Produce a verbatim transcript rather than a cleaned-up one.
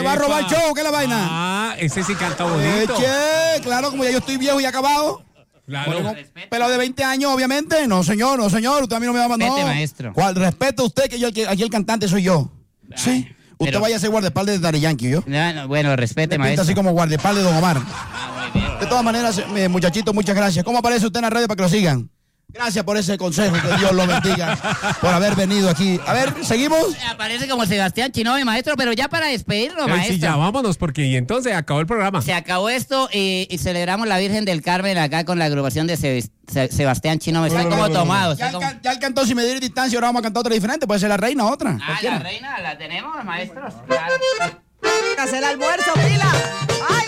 va a robar el show, ¿qué es la vaina? Ah, ese sí canta bonito. Eche, claro, como ya yo estoy viejo y acabado. Claro. Bueno, pero de veinte años, obviamente. No, señor, no, señor. Usted a mí no me va a mandar. Respete, No. maestro. ¿Cuál? Respeto a usted, que yo aquí, aquí el cantante soy yo. Sí. Usted pero- vaya a ser guardaespaldas de Daddy Yankee, ¿yo? No, no, bueno, respete, Me pinta maestro. así como guardaespaldas de Don Omar. Ah, muy bien. De todas maneras, eh, muchachito, muchas gracias. ¿Cómo aparece usted en las redes para que lo sigan? Gracias por ese consejo, que Dios lo bendiga por haber venido aquí. A ver, ¿seguimos? Aparece como Sebastián Chinoy, maestro, pero ya para despedirlo, Ay, maestro. sí, ya vámonos, porque y entonces acabó el programa. Se acabó esto y, y celebramos la Virgen del Carmen acá con la agrupación de Se- Se- Sebastián Chino. Está como tomado. Ya, está él como- can- ya él cantó Sin Medir Distancia, ahora vamos a cantar otra diferente. Puede ser La Reina, otra. Ah, cualquiera. la reina la tenemos, maestros. Claro. Hacer el almuerzo, pila. ¡Ay!